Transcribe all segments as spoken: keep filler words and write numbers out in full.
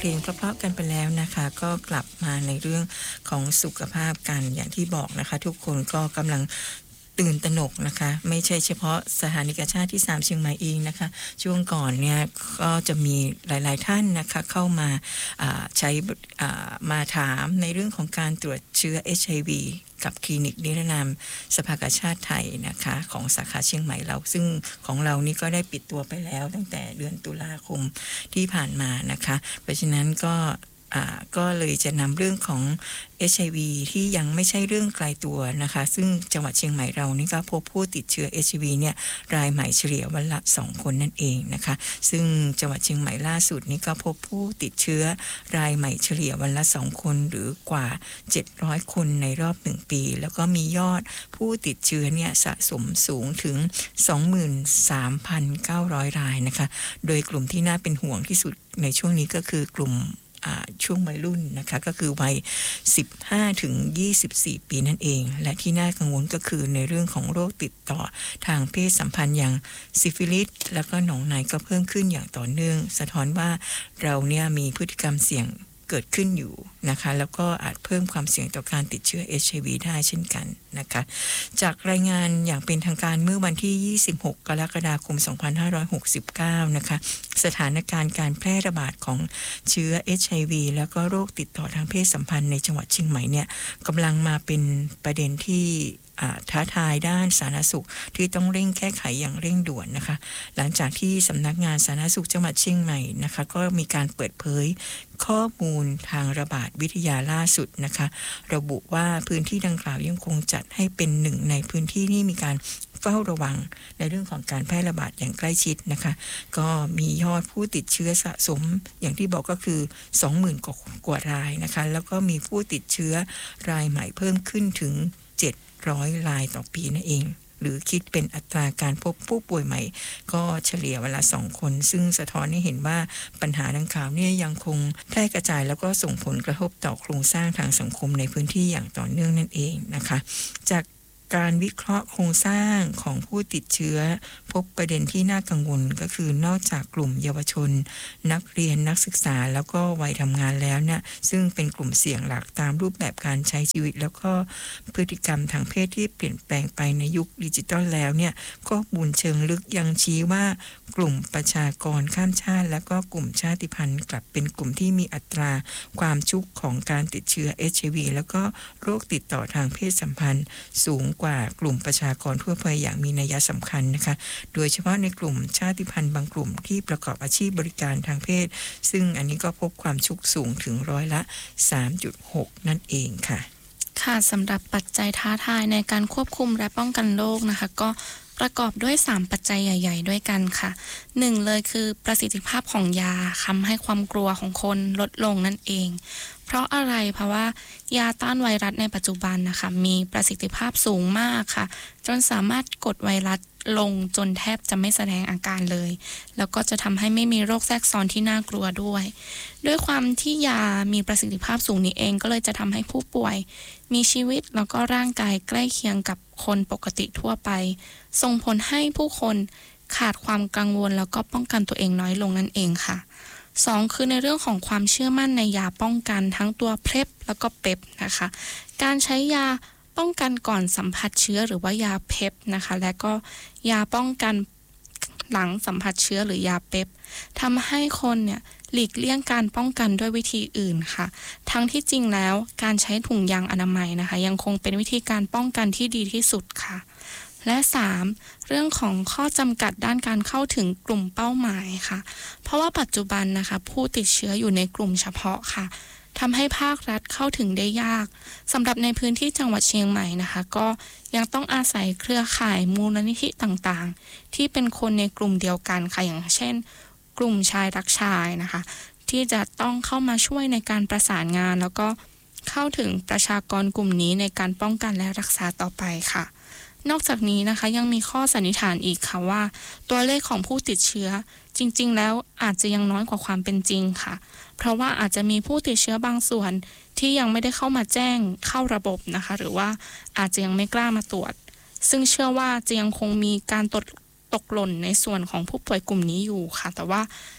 เพลงเพราะๆกันไปแล้วนะคะก็กลับมาในเรื่องของสุขภาพกันอย่างที่บอกนะคะทุกคนก็กำลังตื่นตระหนกนะคะไม่ใช่เฉพาะสถานีกาชาดที่สามเชียงใหม่เองนะคะช่วงก่อนเนี่ยก็จะมีหลายๆท่านนะคะเข้ามาใช้มาถามในเรื่องของการตรวจเชื้อ เอช ไอ วี กับคลินิกนิรนามสภากาชาดไทยนะคะของสาขาเชียงใหม่เราซึ่งของเรานี่ก็ได้ปิดตัวไปแล้วตั้งแต่เดือนตุลาคมที่ผ่านมานะคะเพราะฉะนั้นก็ก็เลยจะนำเรื่องของ เอช ไอ วี ที่ยังไม่ใช่เรื่องไกลตัวนะคะซึ่งจังหวัดเชียงใหม่เรานี่ก็พบผู้ติดเชื้อ เอช ไอ วี เนี่ยรายใหม่เฉลี่ยวันละสองคนนั่นเองนะคะซึ่งจังหวัดเชียงใหม่ล่าสุดนี่ก็พบผู้ติดเชื้อรายใหม่เฉลี่ยวันละสองคนหรือกว่าเจ็ดร้อยคนในรอบหนึ่งปีแล้วก็มียอดผู้ติดเชื้อเนี่ยสะสมสูงถึง สองหมื่นสามพันเก้าร้อย รายนะคะโดยกลุ่มที่น่าเป็นห่วงที่สุดในช่วงนี้ก็คือกลุ่มช่วงวัยรุ่นนะคะก็คือวัยสิบห้าถึงยี่สิบสี่ปีนั่นเองและที่น่ากังวลก็คือในเรื่องของโรคติดต่อทางเพศสัมพันธ์อย่างซิฟิลิสแล้วก็หนองในก็เพิ่มขึ้นอย่างต่อเนื่องสะท้อนว่าเราเนี่ยมีพฤติกรรมเสี่ยงเกิดขึ้นอยู่นะคะแล้วก็อาจเพิ่มความเสี่ยงต่อการติดเชื้อ เอช ไอ วี ได้เช่นกันนะคะจากรายงานอย่างเป็นทางการเมื่อวันที่ยี่สิบหกกรกฎาคมสองพันห้าร้อยหกสิบเก้านะคะสถานการณ์การแพร่ระบาดของเชื้อ เอช ไอ วี แล้วก็โรคติดต่อทางเพศสัมพันธ์ในจังหวัดเชียงใหม่เนี่ยกำลังมาเป็นประเด็นที่ท้าทายด้านสาธารณสุขที่ต้องเร่งแก้ไขอย่างเร่งด่วนนะคะหลังจากที่สำนักงานสาธารณสุขจังหวัดเชียงใหม่นะคะก็มีการเปิดเผยข้อมูลทางระบาดวิทยาล่าสุดนะคะระบุว่าพื้นที่ดังกล่าวยังคงจัดให้เป็นหนึ่งในพื้นที่ที่มีการเฝ้าระวังในเรื่องของการแพร่ระบาดอย่างใกล้ชิดนะคะก็มียอดผู้ติดเชื้อสะสมอย่างที่บอกก็คือ สองหมื่น กว่ากว่ารายนะคะแล้วก็มีผู้ติดเชื้อรายใหม่เพิ่มขึ้นถึงเจ็ดร้อยรายต่อปีนั่นเองหรือคิดเป็นอัตราการพบผู้ป่วยใหม่ก็เฉลี่ยเวลาสองคนซึ่งสะท้อนให้เห็นว่าปัญหาดังกล่าวนี้ยังคงแพร่กระจายแล้วก็ส่งผลกระทบต่อโครงสร้างทางสังคมในพื้นที่อย่างต่อเนื่องนั่นเองนะคะจากการวิเคราะห์โครงสร้างของผู้ติดเชื้อพบประเด็นที่น่ากังวลก็คือนอกจากกลุ่มเยาวชนนักเรียนนักศึกษาแล้วก็วัยทำงานแล้วเนี่ยซึ่งเป็นกลุ่มเสี่ยงหลักตามรูปแบบการใช้ชีวิตแล้วก็พฤติกรรมทางเพศที่เปลี่ยนแปลงไปในยุคดิจิทัลแล้วเนี่ยข้อมูลเชิงลึกยังชี้ว่ากลุ่มประชากรข้ามชาติและก็กลุ่มชาติพันธุ์กลับเป็นกลุ่มที่มีอัตราความชุกของการติดเชื้อ เอช ไอ วี แล้วก็โรคติดต่อทางเพศสัมพันธ์สูงกว่ากลุ่มประชากรทั่วไปอย่างมีนัยสำคัญนะคะโดยเฉพาะในกลุ่มชาติพันธุ์บางกลุ่มที่ประกอบอาชีพบริการทางเพศซึ่งอันนี้ก็พบความชุกสูงถึงร้อยละ สามจุดหก นั่นเองค่ะค่ะสำหรับปัจจัยท้าทายในการควบคุมและป้องกันโรคนะคะก็ประกอบด้วยสามปัจจัยใหญ่ๆด้วยกันค่ะหนึ่งเลยคือประสิทธิภาพของยาทำให้ความกลัวของคนลดลงนั่นเองเพราะอะไรเพราะว่ายาต้านไวรัสในปัจจุบันนะคะมีประสิทธิภาพสูงมากค่ะจนสามารถกดไวรัสลงจนแทบจะไม่แสดงอาการเลยแล้วก็จะทำให้ไม่มีโรคแทรกซ้อนที่น่ากลัวด้วยด้วยความที่ยามีประสิทธิภาพสูงนี้เองก็เลยจะทำให้ผู้ป่วยมีชีวิตแล้วก็ร่างกายใกล้เคียงกับคนปกติทั่วไปส่งผลให้ผู้คนขาดความกังวลแล้วก็ป้องกันตัวเองน้อยลงนั่นเองค่ะสองคือในเรื่องของความเชื่อมั่นในยาป้องกันทั้งตัวเพล็บแล้วก็เปปนะคะการใช้ยาป้องกันก่อนสัมผัสเชื้อหรือว่ายาเพปนะคะและก็ยาป้องกันหลังสัมผัสเชื้อหรือยาเปปทำให้คนเนี่ยหลีกเลี่ยงการป้องกันด้วยวิธีอื่นค่ะทั้งที่จริงแล้วการใช้ถุงยางอนามัยนะคะยังคงเป็นวิธีการป้องกันที่ดีที่สุดค่ะและสามเรื่องของข้อจำกัดด้านการเข้าถึงกลุ่มเป้าหมายค่ะเพราะว่าปัจจุบันนะคะผู้ติดเชื้ออยู่ในกลุ่มเฉพาะค่ะทำให้ภาครัฐเข้าถึงได้ยากสำหรับในพื้นที่จังหวัดเชียงใหม่นะคะก็ยังต้องอาศัยเครือข่ายมูลนิธิต่างๆที่เป็นคนในกลุ่มเดียวกันค่ะอย่างเช่นกลุ่มชายรักชายนะคะที่จะต้องเข้ามาช่วยในการประสานงานแล้วก็เข้าถึงประชากรกลุ่มนี้ในการป้องกันและรักษาต่อไปค่ะนอกจากนี้นะคะยังมีข้อสันนิษฐานอีกค่ะว่าตัวเลขของผู้ติดเชื้อจริงๆแล้วอาจจะยังน้อยกว่าความเป็นจริงค่ะเพราะว่าอาจจะมีผู้ติดเชื้อบางส่วนที่ยังไม่ได้เข้ามาแจ้งเข้าระบบนะคะหรือว่าอาจจะยังไม่กล้ามาตรวจซึ่งเชื่อว่าจะยังคงมีการตกตกหล่นในส่วนของผู้ป่วยกลุ่มนี้อยู่ค่ะแต่ว่า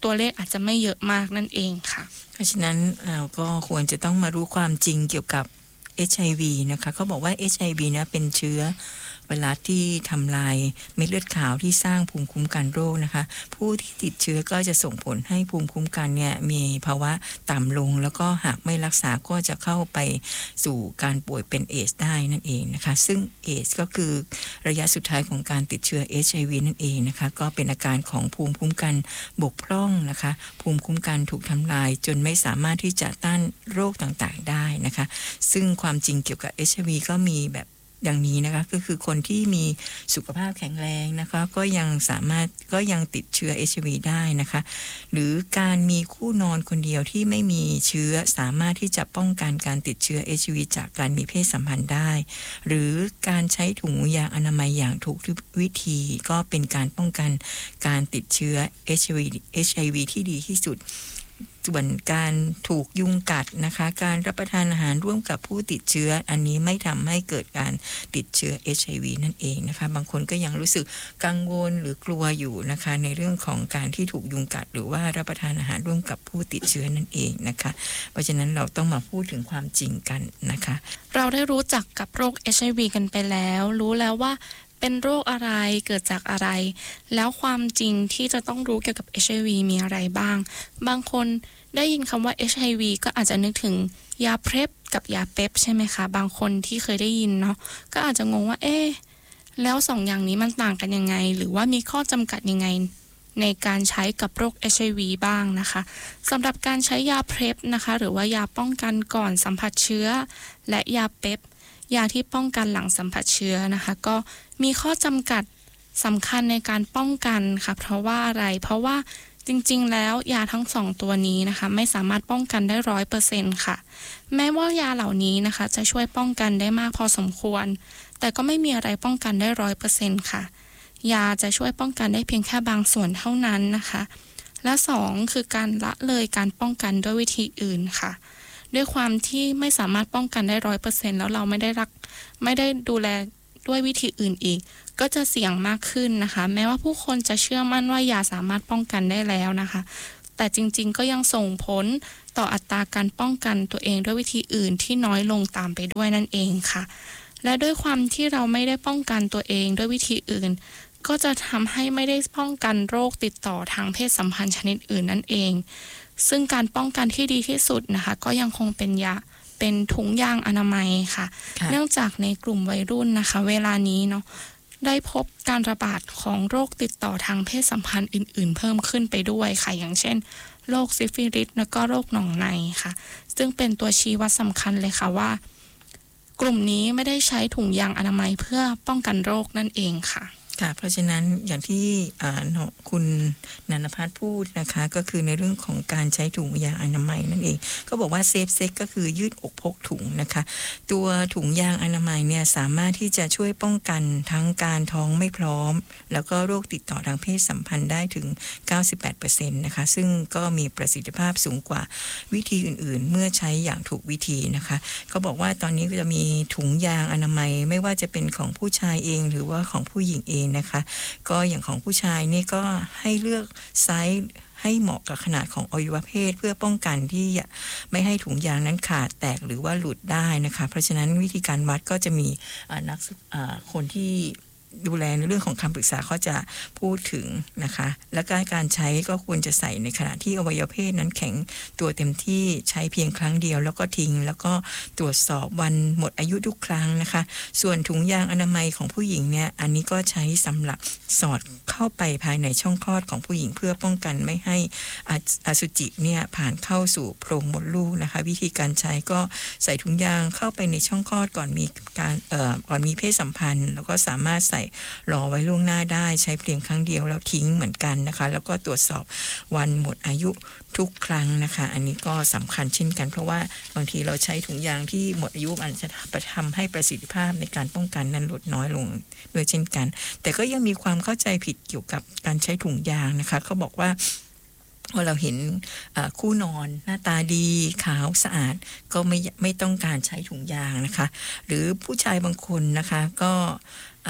ตัวเลขอาจจะไม่เยอะมากนั่นเองค่ะเพราะฉะนั้นเราก็ควรจะต้องมารู้ความจริงเกี่ยวกับ เอช ไอ วี นะคะเขาบอกว่า เอช ไอ วี นะเป็นเชื้อไวรัสที่ทำลายเม็ดเลือดขาวที่สร้างภูมิคุ้มกันโรคนะคะผู้ที่ติดเชื้อก็จะส่งผลให้ภูมิคุ้มกันเนี่ยมีภาวะต่ำลงแล้วก็หากไม่รักษาก็จะเข้าไปสู่การป่วยเป็นเอดส์ได้นั่นเองนะคะซึ่งเอดส์ก็คือระยะสุดท้ายของการติดเชื้อ เอช ไอ วี นั่นเองนะคะก็เป็นอาการของภูมิคุ้มกันบกพร่องนะคะภูมิคุ้มกันถูกทำลายจนไม่สามารถที่จะต้านโรคต่างๆได้นะคะซึ่งความจริงเกี่ยวกับ เอช ไอ วี ก็มีแบบอย่างนี้นะคะก็คือคนที่มีสุขภาพแข็งแรงนะคะก็ยังสามารถก็ยังติดเชื้อ เอช ไอ วี ได้นะคะหรือการมีคู่นอนคนเดียวที่ไม่มีเชื้อสามารถที่จะป้องกันการติดเชื้อ เอช ไอ วี จากการมีเพศสัมพันธ์ได้หรือการใช้ถุงยางอนามัยอย่างถูกวิธีก็เป็นการป้องกันการติดเชื้อ เอช ไอ วี เอช ไอ วี ที่ดีที่สุดส่วนการถูกยุงกัดนะคะการรับประทานอาหารร่วมกับผู้ติดเชื้ออันนี้ไม่ทำให้เกิดการติดเชื้อ เอช ไอ วี นั่นเองนะคะบางคนก็ยังรู้สึกกังวลหรือกลัวอยู่นะคะในเรื่องของการที่ถูกยุงกัดหรือว่ารับประทานอาหารร่วมกับผู้ติดเชื้อนั่นเองนะคะเพราะฉะนั้นเราต้องมาพูดถึงความจริงกันนะคะเราได้รู้จักกับโรค เอช ไอ วี กันไปแล้วรู้แล้วว่าเป็นโรคอะไรเกิดจากอะไรแล้วความจริงที่จะต้องรู้เกี่ยวกับ เอช ไอ วี มีอะไรบ้างบางคนได้ยินคำว่า เอช ไอ วี ก็อาจจะนึกถึงยาเพล็ปกับยาเปปใช่ไหมคะบางคนที่เคยได้ยินเนาะก็อาจจะงงว่าเอ๊ะแล้วสองอย่างนี้มันต่างกันยังไงหรือว่ามีข้อจำกัดยังไงในการใช้กับโรค เอช ไอ วี บ้างนะคะสำหรับการใช้ยาเพล็ปนะคะหรือว่ายาป้องกันก่อนสัมผัสเชื้อและยาเปปยาที่ป้องกันหลังสัมผัสเชื้อนะคะก็มีข้อจำกัดสำคัญในการป้องกันค่ะเพราะว่าอะไรเพราะว่าจริงๆแล้วยาทั้งสองตัวนี้นะคะไม่สามารถป้องกันได้ร้อยเปอร์เซ็นต์ค่ะแม้ว่ายาเหล่านี้นะคะจะช่วยป้องกันได้มากพอสมควรแต่ก็ไม่มีอะไรป้องกันได้ร้อยเปอร์เซ็นต์ค่ะยาจะช่วยป้องกันได้เพียงแค่บางส่วนเท่านั้นนะคะและสองคือการละเลยการป้องกันด้วยวิธีอื่นค่ะด้วยความที่ไม่สามารถป้องกันได้ร้อยเปอร์เซ็นต์แล้วเราไม่ได้รักไม่ได้ดูแลด้วยวิธีอื่นอีกก็จะเสี่ยงมากขึ้นนะคะแม้ว่าผู้คนจะเชื่อมั่นว่ายาสามารถป้องกันได้แล้วนะคะแต่จริงๆก็ยังส่งผลต่ออัตราการป้องกันตัวเองด้วยวิธีอื่นที่น้อยลงตามไปด้วยนั่นเองค่ะและด้วยความที่เราไม่ได้ป้องกันตัวเองด้วยวิธีอื่นก็จะทำให้ไม่ได้ป้องกันโรคติดต่อทางเพศสัมพันธ์ชนิดอื่นนั่นเองซึ่งการป้องกันที่ดีที่สุดนะคะก็ยังคงเป็นยาเป็นถุงยางอนามัยค่ะเนื่องจากในกลุ่มวัยรุ่นนะคะเวลานี้เนาะได้พบการระบาดของโรคติดต่อทางเพศสัมพันธ์อื่นๆเพิ่มขึ้นไปด้วยค่ะอย่างเช่นโรคซิฟิลิสแล้วก็โรคหนองในค่ะซึ่งเป็นตัวชี้วัดสำคัญเลยค่ะว่ากลุ่มนี้ไม่ได้ใช้ถุงยางอนามัยเพื่อป้องกันโรคนั่นเองค่ะค่ะเพราะฉะนั้นอย่างที่คุณนันภัทรพูดนะคะก็คือในเรื่องของการใช้ถุงยางอนามัยนั่นเองก็บอกว่าเซฟเซ็กก็คือยืดอกพกถุงนะคะตัวถุงยางอนามัยเนี่ยสามารถที่จะช่วยป้องกันทั้งการท้องไม่พร้อมแล้วก็โรคติดต่อทางเพศสัมพันธ์ได้ถึง เก้าสิบแปดเปอร์เซ็นต์ นะคะซึ่งก็มีประสิทธิภาพสูงกว่าวิธีอื่นๆเมื่อใช้อย่างถูกวิธีนะคะเขาบอกว่าตอนนี้ก็จะมีถุงยางอนามัยไม่ว่าจะเป็นของผู้ชายเองหรือว่าของผู้หญิงเองนะคะก็อย่างของผู้ชายนี่ก็ให้เลือกไซส์ให้เหมาะกับขนาดของอวัยวะเพศเพื่อป้องกันที่ไม่ให้ถุงยางนั้นขาดแตกหรือว่าหลุดได้นะคะเพราะฉะนั้นวิธีการวัดก็จะมีนักคนที่ดูแลในเรื่องของคำปรึกษาเขาจะพูดถึงนะคะและการการใช้ก็ควรจะใส่ในขณะที่อวัยวะเพศนั้นแข็งตัวเต็มที่ใช้เพียงครั้งเดียวแล้วก็ทิ้งแล้วก็ตรวจสอบวันหมดอายุทุกครั้งนะคะส่วนถุงยางอนามัยของผู้หญิงเนี่ยอันนี้ก็ใช้สำหรับสอดเข้าไปภายในช่องคลอดของผู้หญิงเพื่อป้องกันไม่ให้อสุจิเนี่ยผ่านเข้าสู่โพรงมดลูกนะคะวิธีการใช้ก็ใส่ถุงยางเข้าไปในช่องคลอดก่อนมีการเอ่อก่อนมีเพศสัมพันธ์แล้วก็สามารถใส่รอไว้ล่วงหน้าได้ใช้เพียงครั้งเดียวแล้วทิ้งเหมือนกันนะคะแล้วก็ตรวจสอบวันหมดอายุทุกครั้งนะคะอันนี้ก็สำคัญเช่นกันเพราะว่าบางทีเราใช้ถุงยางที่หมดอายุมันจะทำให้ประสิทธิภาพในการป้องกันนั้นลดน้อยลงด้วยเช่นกันแต่ก็ยังมีความเข้าใจผิดเกี่ยวกับการใช้ถุงยางนะคะเขาบอกว่าพอเราเห็นคู่นอนหน้าตาดีขาวสะอาดก็ไม่ไม่ต้องการใช้ถุงยางนะคะหรือผู้ชายบางคนนะคะก็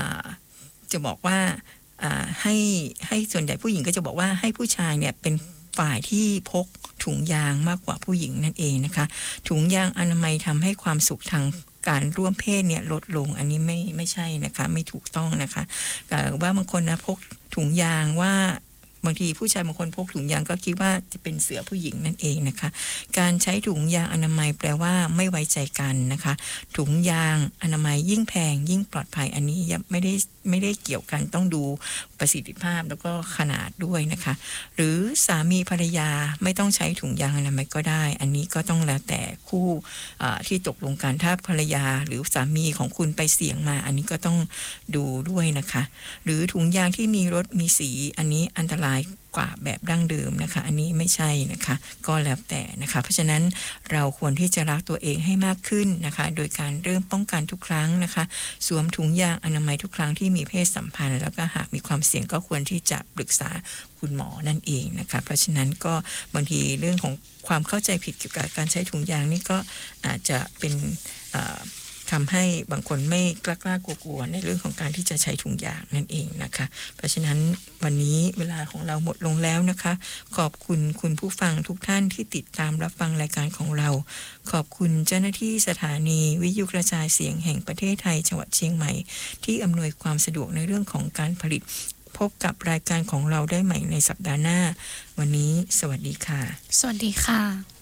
จะบอกว่าให้ให้ส่วนใหญ่ผู้หญิงก็จะบอกว่าให้ผู้ชายเนี่ยเป็นฝ่ายที่พกถุงยางมากกว่าผู้หญิงนั่นเองนะคะถุงยางอนามัยทำให้ความสุขทางการร่วมเพศเนี่ยลดลงอันนี้ไม่ไม่ใช่นะคะไม่ถูกต้องนะคะแต่ว่าบางคนนะพกถุงยางว่าบางทีผู้ชายบางคนพกถุงยางก็คิดว่าจะเป็นเสือผู้หญิงนั่นเองนะคะการใช้ถุงยางอนามัยแปลว่าไม่ไว้ใจกันนะคะถุงยางอนามัยยิ่งแพงยิ่งปลอดภัยอันนี้ไม่ได้ไม่ได้เกี่ยวกันต้องดูประสิทธิภาพแล้วก็ขนาดด้วยนะคะหรือสามีภรรยาไม่ต้องใช้ถุงยางอนามัยก็ได้อันนี้ก็ต้องแล้วแต่คู่ที่ตกลงกันถ้าภรรยาหรือสามีของคุณไปเสี่ยงมาอันนี้ก็ต้องดูด้วยนะคะหรือถุงยางที่มีรสมีสีอันนี้อันตรายกว่าแบบดั้งเดิมนะคะอันนี้ไม่ใช่นะคะก็แล้วแต่นะคะเพราะฉะนั้นเราควรที่จะรักตัวเองให้มากขึ้นนะคะโดยการเริ่มป้องกันทุกครั้งนะคะสวมถุงยางอนามัยทุกครั้งที่มีเพศสัมพันธ์แล้วก็หากมีความเสี่ยงก็ควรที่จะปรึกษาคุณหมอนั่นเองนะคะเพราะฉะนั้นก็บางทีเรื่องของความเข้าใจผิดเกี่ยวกับการใช้ถุงยางนี่ก็อาจจะเป็นทำให้บางคนไม่กล้ากล้ากลัวๆในเรื่องของการที่จะใช้ถุงยางนั่นเองนะคะเพราะฉะนั้นวันนี้เวลาของเราหมดลงแล้วนะคะขอบคุณคุณผู้ฟังทุกท่านที่ติดตามรับฟังรายการของเราขอบคุณเจ้าหน้าที่สถานีวิทยุกระจายเสียงแห่งประเทศไทยจังหวัดเชียงใหม่ที่อำนวยความสะดวกในเรื่องของการผลิตพบกับรายการของเราได้ใหม่ในสัปดาห์หน้าวันนี้สวัสดีค่ะสวัสดีค่ะ